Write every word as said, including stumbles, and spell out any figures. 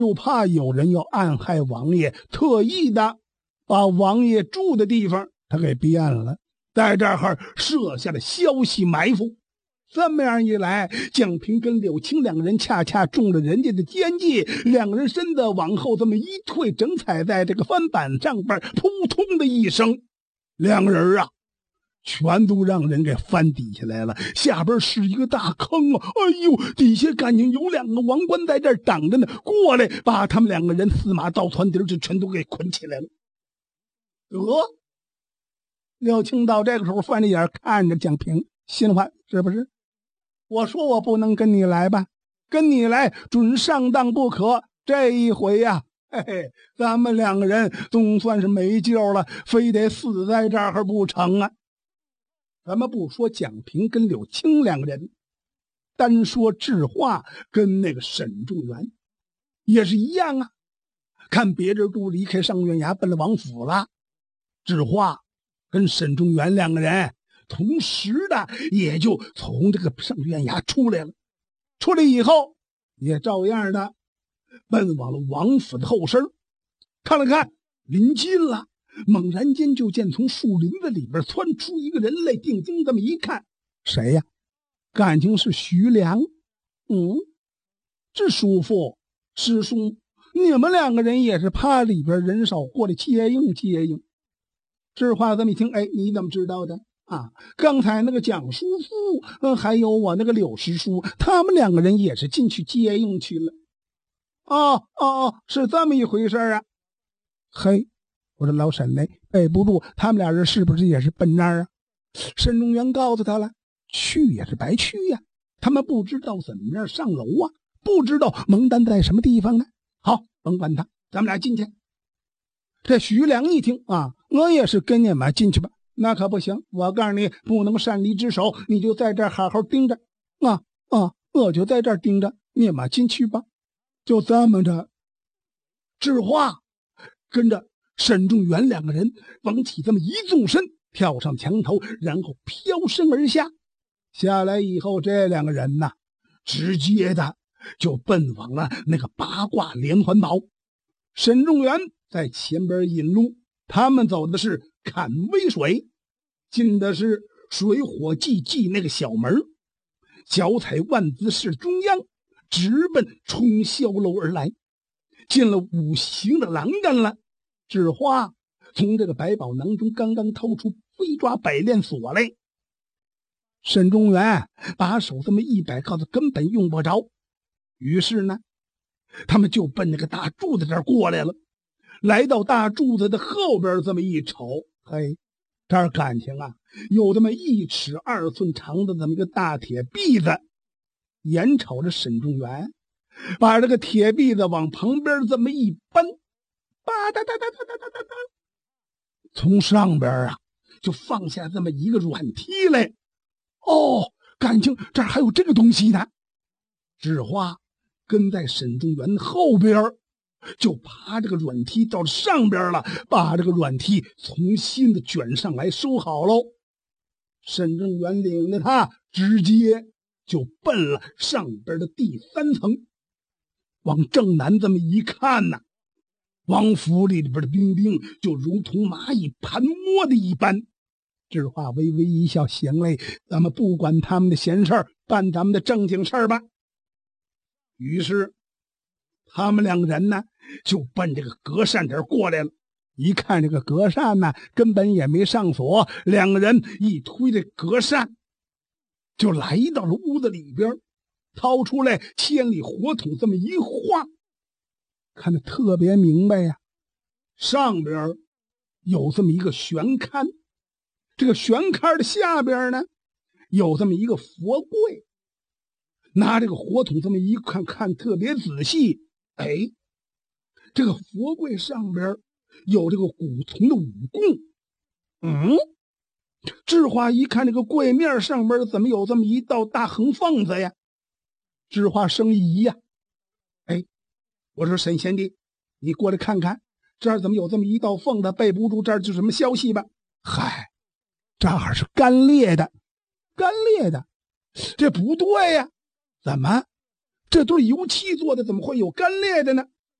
又怕有人要暗害王爷，特意的把王爷住的地方他给变了，在这儿设下了消息埋伏。这么样一来，蒋平跟柳青两个人恰恰中了人家的奸计，两个人身子往后这么一退，正踩在这个翻板上边，扑通的一声，两个人啊全都让人给翻底下来了，下边是一个大坑啊！哎呦，底下感情有两个王官在这儿挡着呢，过来把他们两个人四马倒船底就全都给捆起来了。得，柳青到这个时候翻着眼看着蒋平，心话是不是？我说我不能跟你来吧，跟你来准上当不可。这一回呀、啊，嘿嘿，咱们两个人总算是没救了，非得死在这儿不成啊！咱们不说蒋平跟柳青两个人，单说智化跟那个沈仲元也是一样啊。看别人都离开上院衙奔了王府了，智化跟沈仲元两个人同时的也就从这个上院衙出来了，出来以后也照样的奔往了王府的后身，看了看临近了，猛然间就见从树林子里边窜出一个人来，定睛这么一看，谁呀？感情是徐良。嗯，这叔父师叔，你们两个人也是怕里边人少过来接应接应。智化这么一听，哎，你怎么知道的啊？刚才那个蒋叔父，呃，还有我那个柳师叔，他们两个人也是进去接应去了。哦哦哦，是这么一回事啊。嘿，我说老沈嘞，背不住，他们俩人是不是也是奔那儿啊？沈仲元告诉他了，去也是白去呀、啊，他们不知道怎么样上楼啊，不知道蒙丹在什么地方呢。好，甭管他，咱们俩进去。这徐良一听啊，我也是跟你们进去吧。那可不行，我告诉你，不能擅离职守，你就在这儿好好盯着啊啊！我就在这儿盯着，你们进去吧。就这么着，智化跟着沈仲元两个人往起这么一纵身，跳上墙头，然后飘身而下。下来以后，这两个人呐，直接的就奔往了那个八卦连环堡。沈仲元在前边引路，他们走的是坎威水，进的是水火既济那个小门，脚踩万子室中央，直奔冲霄楼而来。进了五行的栏杆了，智化从这个百宝囊中刚刚掏出飞抓百炼锁来。沈仲元把手这么一摆，告诉根本用不着。于是呢，他们就奔那个大柱子这儿过来了。来到大柱子的后边，这么一瞅，嘿，这儿感情啊，有这么一尺二寸长的这么一个大铁篦子。眼瞅着沈仲元把这个铁篦子往旁边这么一搬，吧哒哒哒哒哒哒哒哒，从上边啊就放下这么一个软梯来。哦，感情这儿还有这个东西呢。智化跟在沈仲元后边，就爬这个软梯到上边了，把这个软梯重新的卷上来收好喽。沈仲元领着他直接就奔了上边的第三层。往正南这么一看呐、啊，王府里边的兵丁就如同蚂蚁盘窝的一般。智化微微一笑，行嘞，咱们不管他们的闲事儿，办咱们的正经事儿吧。于是他们两个人呢就奔这个隔扇这儿过来了。一看这个隔扇呢根本也没上锁，两个人一推这隔扇就来到了屋子里边，掏出来千里火筒这么一晃，看得特别明白呀。上边有这么一个悬龛，这个悬龛的下边呢有这么一个佛柜。拿这个火筒这么一看，看特别仔细，哎，这个佛柜上边有这个古铜的武供。嗯，智化一看这个柜面上边怎么有这么一道大横缝子呀？智化生意一呀，哎，我说沈贤弟，你过来看看，这儿怎么有这么一道缝子？背不住这儿就什么消息吧？嗨，这儿是干裂的，干裂的，这不对呀。怎么？这都是油漆做的，怎么会有干裂的呢？